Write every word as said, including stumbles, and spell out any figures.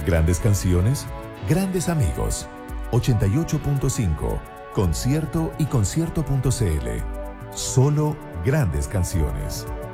Grandes canciones, grandes amigos. ochenta y ocho punto cinco, Concierto y concierto punto c l. Solo grandes canciones.